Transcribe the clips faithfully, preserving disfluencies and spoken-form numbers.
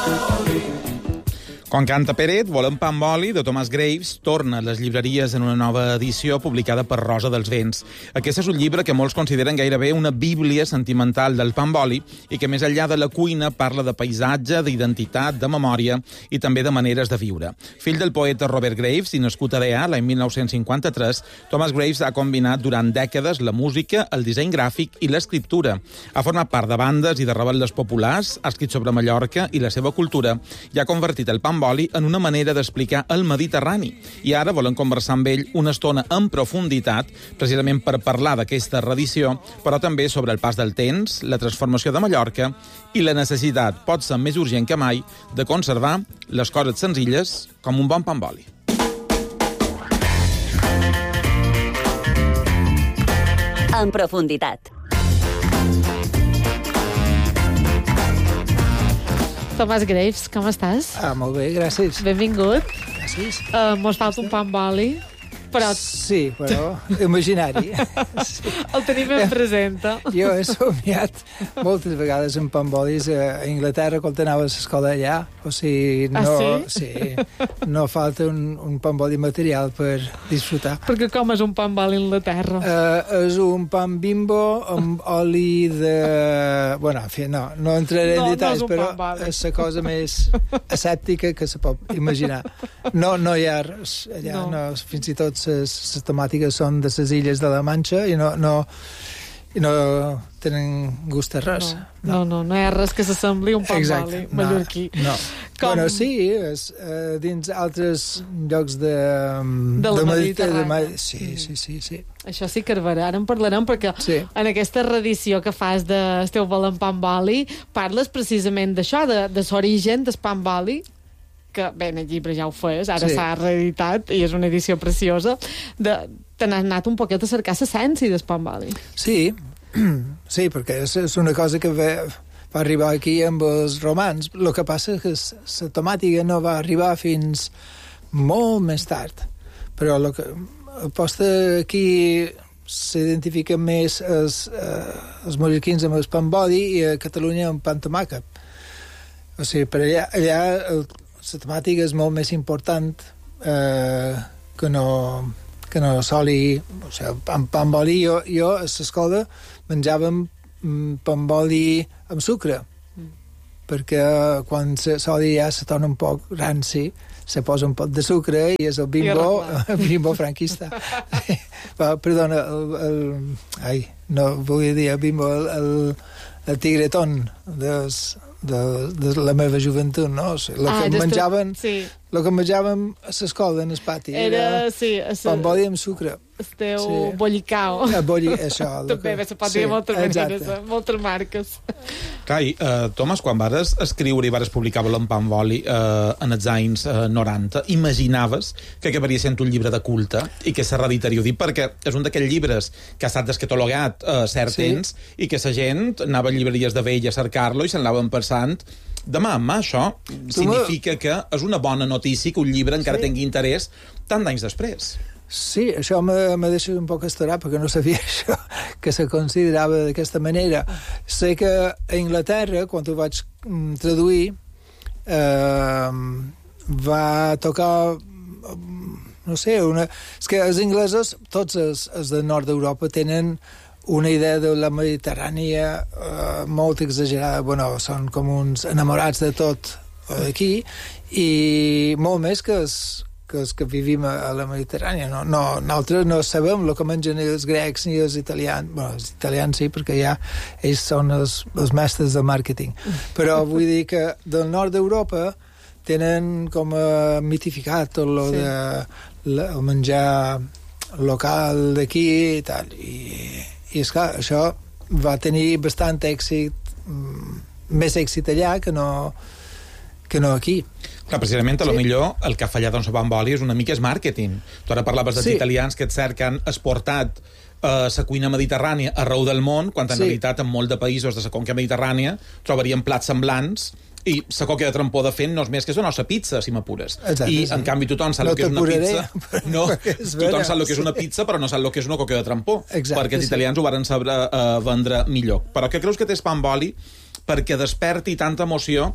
Quan canta Peret, Volem pa amb oli, de Thomas Graves, torna a les llibreries en una nova edició publicada per Rosa dels Vents. Aquest és un llibre que molts consideren gairebé una bíblia sentimental del pa amb oli i que més enllà de la cuina parla de paisatge, d'identitat, de memòria i també de maneres de viure. Fill del poeta Robert Graves i nascut a Deà l'any mil nou-cents cinquanta-tres, Thomas Graves ha combinat durant dècades la música, el disseny gràfic i l'escriptura. Ha format part de bandes i de rebel·les populars, ha escrit sobre Mallorca i la seva cultura i ha convertit el pa amb oli en una manera d'explicar el Mediterrani. I ara volem conversar amb ell una estona en profunditat, precisament per parlar d'aquesta reedició, però també sobre el pas del temps, la transformació de Mallorca i la necessitat, pot ser més urgent que mai, de conservar les coses senzilles com un bon pa amb oli. En profunditat. Thomas Graves, com estàs? Ah, molt bé, gràcies. Benvingut. Gràcies. Uh, mos falta un pa amb oli, però... Sí, però imaginari. Sí. El tenim ben present. Jo he somiat moltes vegades en pa amb olis a Anglaterra quan anava a l'escola allà. O sigui, no, ah, sí? Sí, no falta un, un pa amb oli material per disfrutar. Perquè com és un pa amb oli a Anglaterra? Uh, és un pa amb Bimbo amb oli de... Bueno, en fi, no, no entraré no, en detalls, no és però és la cosa més escèptica que se pot imaginar. No, no hi ha res allà, no. No, fins i tot les temàtiques són de les illes de la Manxa i no, no, i no tenen gust a res. No, no, no, no hi ha res que s'assembli un pa amb oli mallorquí. No, no. Com... Bueno, sí, és, uh, dins altres llocs de... de la Mediterrània. Ma... Sí, sí, sí, sí. Això sí que ara en parlarem, perquè sí. En aquesta reedició que fas de Esteu Volem pa amb oli, parles precisament d'això, de, de l'origen del pa amb oli, que bé, en el llibre ja ho fes, ara sí. s'ha reeditat i és una edició preciosa, de, te n'has anat un poquet a cercar l'essència del pa amb oli. Sí, sí, perquè és, és una cosa que ve, va arribar aquí amb els romans. El que passa és que la temàtica no va arribar fins molt més tard, però el que aposta aquí s'identifica més els, eh, els mallorquins amb el pa amb oli i a Catalunya amb pa amb tomàquet. O sigui, per allà, allà el, la temàtica és molt més important eh, que no que no soli, o sigui, amb pa amb oli. Jo, jo a l'escola menjàvem pa amb oli amb sucre, mm. perquè quan l'oli ja se torna un poc ranci, se posa un pot de sucre i és el bimbo, el bimbo franquista. Va, perdona, el, el, ai, no volia dir el bimbo, el, el, el tigretón dels De, de la meva joventut, no? O sigui, el, ah, que menjaven, sí. el que menjàvem a l'escola, en el pati, era, era sí, pa amb oli amb sucre. El teu sí. bollicao. El bolli, això. També que... se pot dir sí, moltes maneres, moltes marques. Clar, i, uh, Thomas, quan vares escriure i vares publicar Volem pa amb oli uh, en els anys uh, noranta, imaginaves que acabaria sent un llibre de culte i que se reeditaria? Ho dic perquè és un d'aquells llibres que ha estat descatalogat uh, cert sí. temps i que la gent anava a llibreries de vell a cercar-lo i se'n anaven passant demà en mà. Això significa que és una bona notícia que un llibre encara sí. tingui interès tant d'anys després. Sí, això me, me deixa un poc estorar perquè no sabia això, que se considerava d'aquesta manera. Sé que a Anglaterra, quan ho vaig mm, traduir, eh, va tocar, no sé, una... És que els inglesos, tots els, els del nord d'Europa, tenen una idea de la Mediterrània eh, molt exagerada. Bueno, són com uns enamorats de tot aquí i molt més que els que els que vivim a la Mediterrània. No, no, nosaltres no sabem el que mengen ni els grecs ni els italians. Bueno, els italians sí, perquè ja ells són els, els mestres del màrqueting. Però vull dir que del nord d'Europa tenen com a mitificat tot lo sí. de la, el menjar local d'aquí i tal. I, i esclar, això va tenir bastant èxit, més èxit allà que no, que no aquí. Clar, precisament, a lo sí. millor el que ha fallat en el pa amb oli és una mica és màrqueting. Tu ara parlaves dels sí. italians que et cerquen exportat la uh, cuina mediterrània arreu del món, quan en sí. realitat en molts de països de la conca mediterrània trobarien plats semblants i la coca de trampó de fent no és més que és una nostra pizza, si m'apures. Exacte, I, sí. en canvi, tothom sap no el que és una apuraré, pizza. No, tothom sap el que és una pizza, però no sap el que és una coca de trampó. Exacte, perquè els italians sí. ho varen saber uh, vendre millor. Però què creus que té el pa amb oli perquè desperti tanta emoció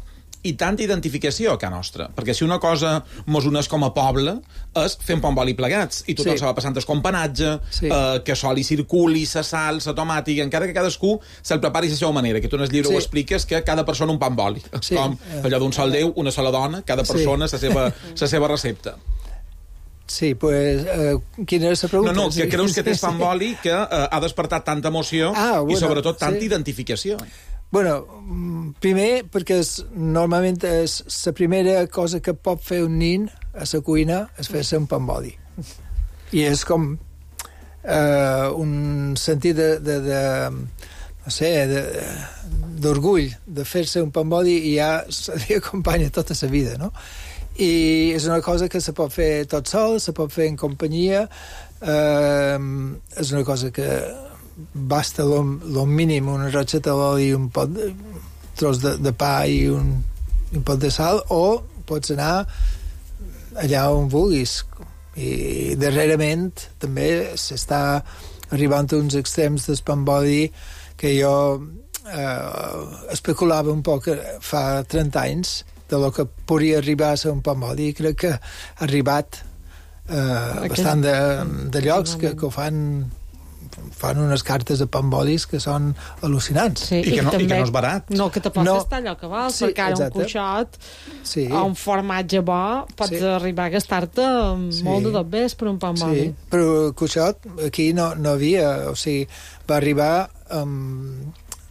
i tanta identificació a casa nostra. Perquè si una cosa mos uneix com a poble és fer un pa amb oli plegats, i tothom Sí. se va passant el companatge, Sí. eh, que sol hi circuli, la sal, la tomàtica, encara que cadascú se'l prepari a la seva manera, que tu en el llibre Sí. ho expliques, que cada persona un pa amb oli. És Sí. com allò d'un sol Déu, una sola dona, cada Sí. persona la seva, la seva recepta. Sí, pues, eh, quina és la No, pregunta? no, que Sí. creus que tens pa amb oli que eh, ha despertat tanta emoció Ah, i bueno, sobretot tanta sí. identificació. Bueno, mm, primer, perquè és, normalment és la primera cosa que pot fer un nin a la cuina és fer-se un pa amb oli. I és com eh, un sentit de, de, de no sé, de- d'orgull de, de fer-se un pa amb oli i ja se li acompanya tota la vida, no? I és una cosa que se pot fer tot sol, se pot fer en companyia, eh, és una cosa que basta lo, lo mínim, una rotxeta d'oli i un pot de, tros de, de pa i un, un pot de sal, o pots anar allà on vulguis. I darrerament també s'està arribant a uns extrems del pa amb oli que jo eh, especulava un poc fa trenta anys de lo que podria arribar a ser un pa amb oli, i crec que ha arribat eh, bastant de, de llocs que, que ho fan fan unes cartes de pa amb olis que són al·lucinants. Sí, I que no- i també- que no és barat. No, que te pots No. gastar allò que vols, Sí, perquè ara exacte. un cuixot Sí. o un formatge bo pots Sí. arribar a gastar-te Sí. molt de tot bé per un pa amb Sí, oli. però el cuixot aquí no, no havia, o sigui, va arribar amb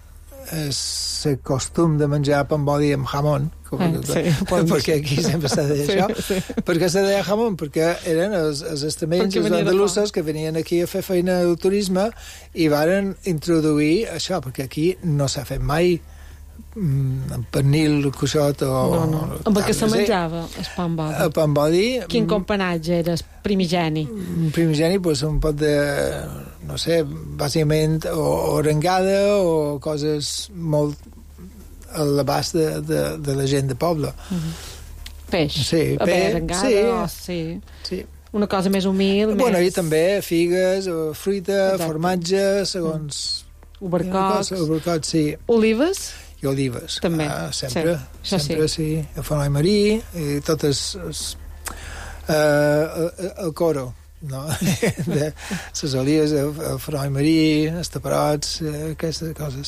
el costum de menjar pa amb oli amb jamón, com, Eh, sí, pot- perquè aquí sempre s'ha de dir Sí, això. sí. Per què s'ha de dir jamón? Perquè eren els, els estamells, Perquè els venia de andalusos, que venien aquí a fer feina de turisme i varen introduir això, perquè aquí no s'ha fet mai mm, amb pernil, cuixot o... No, no. Amb el que se Sí. menjava, el pa amb oli. El pa amb oli... Quin companatge eres primigeni? Un primigeni, pues, un pot de, no sé, bàsicament o orengada o coses molt a l'abast de, de, de la gent de poble. Peix. Sí, a peix, berengada, sí. o sí. Sí. Una cosa més humil, Bueno, i més també figues, o fruita, Exacte. formatge, segons... ubercocs, Ubercocs, sí. olives. I olives. També, Ah, sempre, sí. Això sempre, sí. El fonoi marí, i totes... Es, uh, el, el coro, no? de les olives, el, el fonoi marí, els taperots, eh, aquestes coses.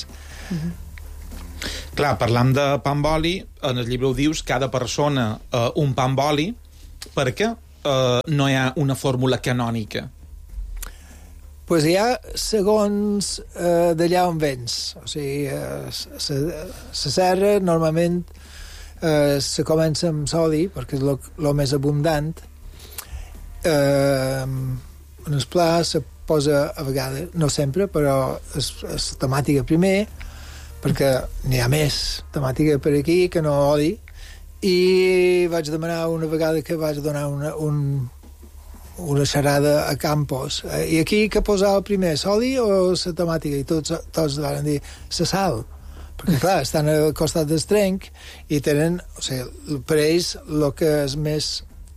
Clar, parlant de pa amb oli, en el llibre ho dius, cada persona eh, un pa amb oli, perquè eh, no hi ha una fórmula canònica. Pues hi ha segons eh, d'allà on vens. O sigui, la serra normalment eh, se comença amb soli, perquè és el més abundant. Eh, en el pla se posa a vegades, no sempre, però és, és temàtica primer, perquè n'hi ha més temàtica per aquí que no oli, i vaig demanar una vegada que vaig donar una, un, una xerrada a Campos. Eh, I aquí què posava primer, soli o la temàtica? I tots, tots van dir, la sal. Perquè, clar, estan al costat del trenc i tenen, o sigui, per ells el que és més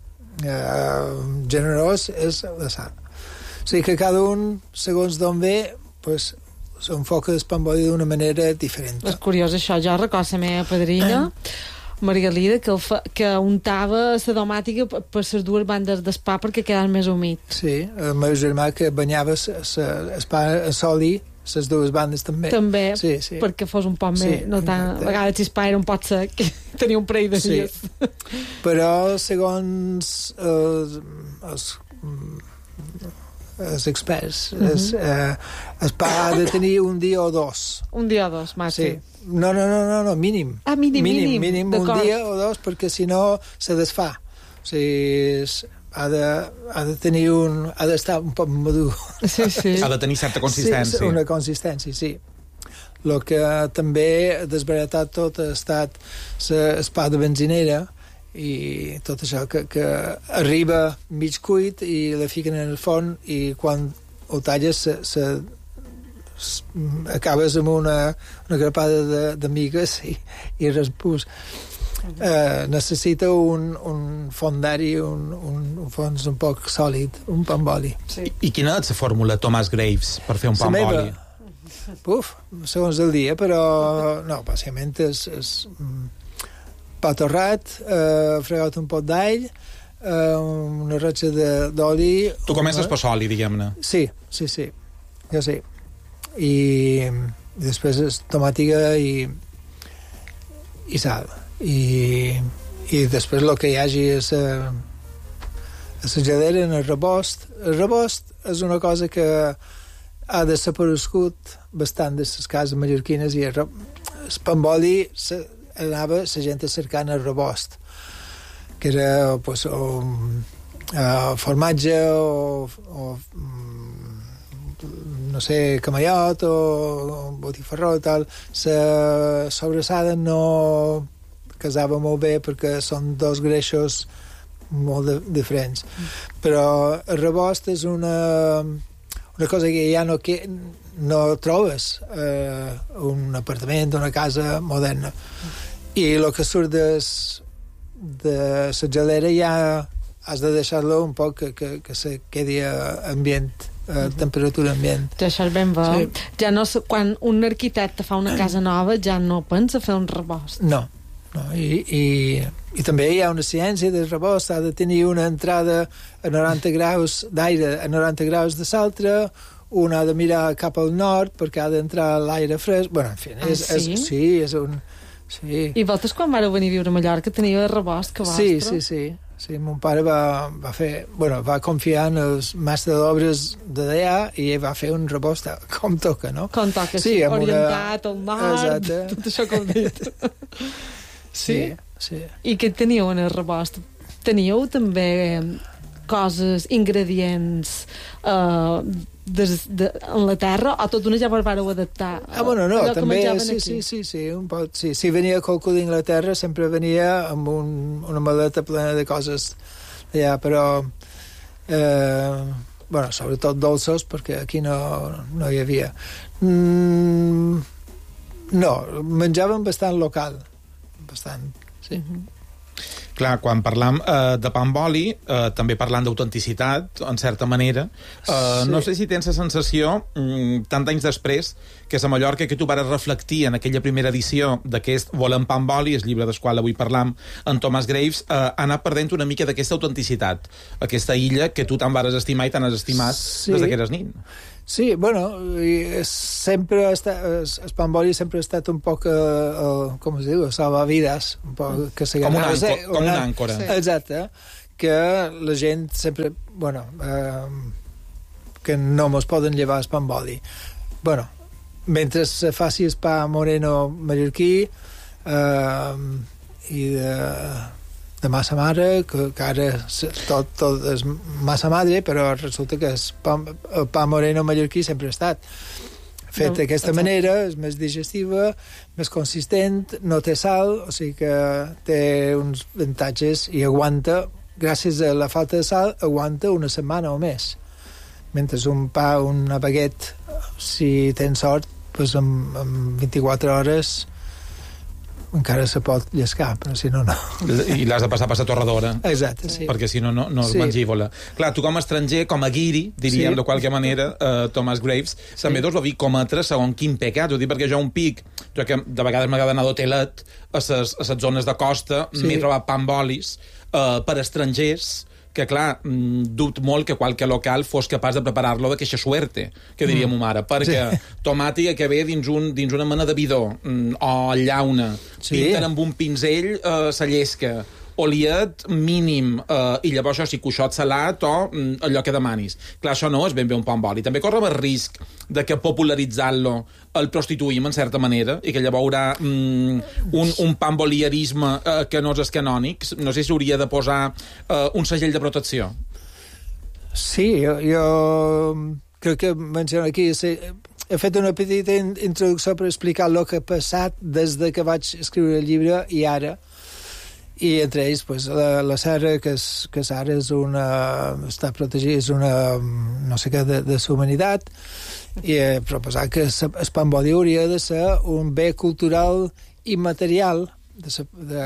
eh, generós és la sal. O sigui que cada un, segons d'on ve, pues, s'enfoca el pa amb oli d'una manera diferent. És curiós això. Jo recordo la meva padrina, Margalida, que, el fa, que untava la domàtica per les dues bandes del pa perquè quedava més humit. Sí, el meu germà que banyava el pa a soli, les dues bandes també. També, sí, sí. perquè fos un poc més... Sí, no tant, exacte. a vegades si el pa era un pot sec, tenia un parell de Sí. dies. Però segons els, els, els experts, uh -huh. es, eh, el pa ha de tenir un dia o dos. Un dia o dos, màxim. Sí. No, no, no, no, no, mínim. Ah, mínim, mínim. Mínim, mínim un D'acord. dia o dos, perquè si no se desfà. O sigui, és, ha de, ha de tenir un... ha d'estar un poc madur. Sí, sí. Ha de tenir certa consistència. Sí, una consistència, sí. El que també ha desbaratat tot ha estat el pa de benzinera i tot això que, que arriba mig cuit i la fiquen en el forn i quan ho talles se, se, se, acabes amb una, una grapada de, de migues i, i respús. Uh, necessita un, un fondari, un, un, un fons un poc sòlid, un pa amb oli. Sí. I quina és la fórmula Tomàs Graves per fer un pa La amb meva? oli? Uf, segons el dia, però no, bàsicament és, és mm, pa torrat, uh, fregat un pot d'all, uh, una ratxa d'oli... Tu comences per soli, diguem-ne. Sí, sí, sí, jo sí. I, i després és tomàtiga i, i sal. I, i després el que hi hagi és uh, la segelera en el rebost. El rebost és una cosa que ha desaparegut bastant de les cases mallorquines i el, el pamboli se, anava la gent cercant el rebost, que era pues, o, uh, formatge o, o no sé, camallot o, o botifarró i tal. La sobrassada no casava molt bé perquè són dos greixos molt de, diferents. Mm. Però el rebost és una, una cosa que ja no, que, no trobes eh, un apartament, una casa moderna. Mm. I el que surt des, de la gelera ja has de deixar-lo un poc que, que, que se quedi a ambient, a temperatura ambient. Això és ben bo. Sí. Ja no, quan un arquitecte fa una casa nova ja no pensa fer un rebost. No, no. I, i, i també hi ha una ciència del rebost, ha de tenir una entrada a noranta graus d'aire, a noranta graus de l'altre, un ha de mirar cap al nord perquè ha d'entrar l'aire fresc. Bueno, en fi, és, ah, sí? és, sí, és un... Sí. I vosaltres quan vareu venir a viure a Mallorca teniu el rebost que vostre? Sí, sí, sí. Sí, mon pare va, va fer... Bueno, va confiar en els mestres d'obres de d'allà i ell va fer un rebost com toca, no? Com toca, sí. sí orientat una... al nord, exacte. Tot això que heu dit. Sí, sí, sí. I què teníeu en el rebost? Teníeu també coses, ingredients uh, des, de, en la terra o tot una ja vos vareu adaptar? Ah, bueno, no, també, sí, sí, sí, sí, un pot, sí. Si venia qualcú d'Inglaterra sempre venia amb un, una maleta plena de coses allà, però eh, bueno, sobretot dolços, perquè aquí no, no hi havia. Mm, no, menjaven bastant local, bastant, sí. Mm-hmm. Clar, quan parlam eh, de pa amb oli, eh, també parlant d'autenticitat, en certa manera, eh, sí. No sé si tens la sensació, mm, tant anys després, que és a Mallorca que tu vares reflectir en aquella primera edició d'aquest Volem pa amb oli, el llibre del qual avui parlam, en Thomas Graves, eh, ha anat perdent una mica d'aquesta autenticitat, aquesta illa que tu tant vares estimar i tant has estimat sí. Des que eres nin. Sí, bueno, sempre ha estat, el pa amb oli sempre ha estat un poc, uh, com es diu, salvavides, un poc que se com una àncora. Com una àncora. Sí. Exacte, que la gent sempre, bueno, uh, que no mos poden llevar el pa amb oli. Bueno, mentre se faci el pa moreno mallorquí uh, i de... de massa mare, que, que ara tot, tot és massa madre, però resulta que el pa, el pa moreno mallorquí sempre ha estat fet no, d'aquesta manera, és més digestiva, més consistent, no té sal, o sigui que té uns avantatges i aguanta, gràcies a la falta de sal, aguanta una setmana o més. Mentre un pa, una baguette, si tens sort, doncs en, en vint-i-quatre hores encara se pot llescar, però si no, no. I l'has de passar per la torradora. Exacte, sí. Perquè si no, no, no es sí. mangívola. Clar, tu com a estranger, com a guiri, diríem sí. de qualque manera, uh, Thomas Graves, sí. també dos lo vi cometre segon quin pecat. Ho dic perquè jo un pic, jo que de vegades m'agrada anar d'hotelet a les zones de costa, sí. m'he trobat pa amb olis uh, per estrangers, que clar, dubto molt que qualque local fos capaç de preparar-lo de queixa suerte, que diria mm. mo mare, perquè sí. tomàtica que ve dins, un, dins una mena de bidó o llauna, sí. pinten amb un pinzell eh, sa llesca, oliet mínim, eh, i llavors això sí, cuixot salat o mm, allò que demanis. Clar, això no és ben bé un pa amb oli. També corre el risc de que popularitzant-lo el prostituïm en certa manera i que llavors hi haurà mm, un, un pa amb olierisme eh, que no és canònic. No sé si hauria de posar eh, un segell de protecció. Sí, jo, jo crec que menciono aquí... Sí, he fet una petita introducció per explicar el que ha passat des de que vaig escriure el llibre i ara. I entre ells pues, la, la serra, que, és, que ara és una, està protegida, és una no sé què de, de la humanitat, i he proposat que el pa amb oli hauria de ser un bé cultural immaterial de, de,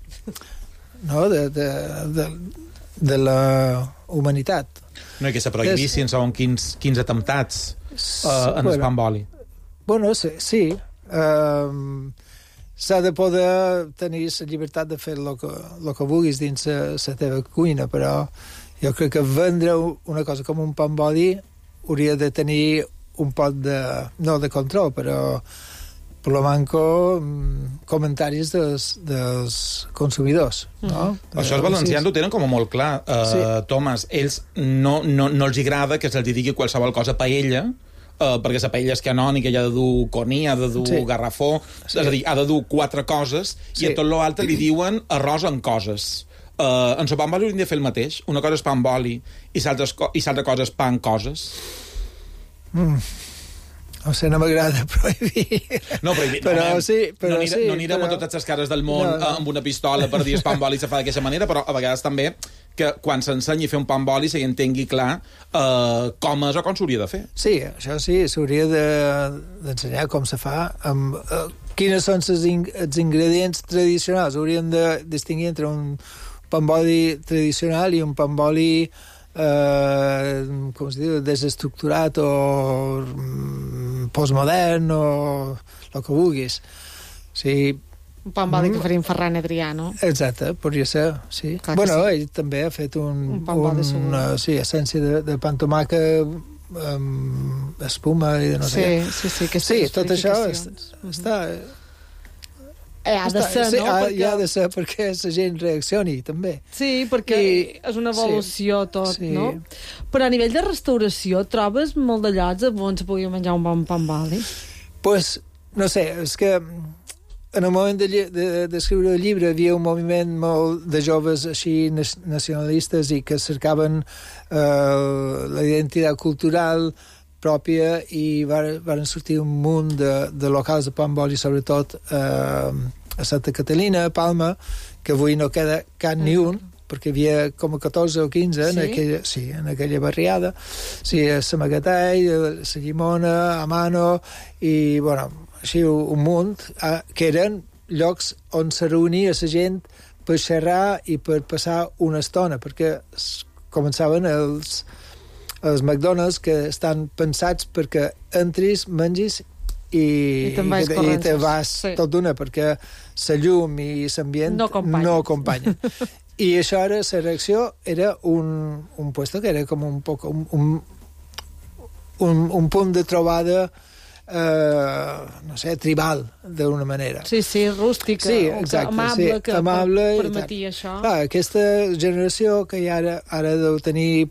no, de, de, de, de la humanitat. No, i que se prohibissin segons quins, quins atemptats uh, en bueno, el pa amb oli. Bueno, sí. sí. Uh, s'ha de poder tenir la llibertat de fer el que, el que vulguis dins la teva cuina, però jo crec que vendre una cosa com un pa amb oli hauria de tenir un poc de, no de control, però per lo manco comentaris dels, dels consumidors, no? Mm. Això els valencians ho tenen com a molt clar, uh, sí. Tomàs. Ells no, no, no els agrada que se'ls digui qualsevol cosa paella, uh, perquè la paella és canònica i ha de dur coní, ha de dur sí. garrafó, sí. és a dir, ha de dur quatre coses, sí. i a tot l'altre li diuen arròs en coses. Uh, en sopa amb oli hauríem de fer el mateix. Una cosa és pa amb oli i l'altra cosa és pa en coses. Mm. No sé, no m'agrada prohibir. No, prohibir. Però no, sí, però no, sí. No anirem però... a totes les cares del món no, no. amb una pistola per dir el pa amb oli se fa d'aquesta manera, però a vegades també que quan s'ensenyi a fer un pa amb oli se entengui clar uh, com és o com s'hauria de fer. Sí, això sí, s'hauria d'ensenyar de, com se fa, amb, uh, quines són els, in, els ingredients tradicionals. Hauríem de distingir entre un pa amb oli tradicional i un pa amb oli Eh, com es diu, desestructurat o mm, postmodern o el que vulguis. Sí. Un pa amb oli que faria Ferran Adrià, no? Exacte, podria ser, sí. Clar bueno, sí. Ell també ha fet un, un, un una sí, essència de, de pa amb tomàca amb espuma i de no sí, sé. Sí, sí, sí. Sí, tot això està... Eh, ha de ser, sí, no? Ha, perquè... ha de ser perquè la gent reaccioni, també. Sí, perquè I... és una evolució sí, tot, sí. no? Però a nivell de restauració, trobes molt de llocs on se podia menjar un bon pa amb oli? Pues, no sé, és que en el moment d'escriure de, de el llibre havia un moviment molt de joves així nacionalistes i que cercaven eh, la identitat cultural pròpia i van sortir un munt de, de locals de pa amb oli, sobretot eh, a Santa Catalina, a Palma, que avui no queda cap ni un, perquè hi havia com a catorze o quinze sí? en, aquella, sí, en aquella barriada. Sí, a Samagatell, a la Llimona, a Mano, i, bueno, així un munt, eh, que eren llocs on se reunia la gent per xerrar i per passar una estona, perquè començaven els els McDonald's que estan pensats perquè entris, mengis i, I te'n vas, i, i te vas sí. tot d'una, perquè la llum i l'ambient no acompanyen. No acompanyen. I això era, la reacció era un, un puesto que era com un poc un, un, un, un punt de trobada eh, no sé, tribal, d'una manera. Sí, sí, rústica, sí, exacte, amable, sí, que amable permetia això. Clar, aquesta generació que ara, ara deu tenir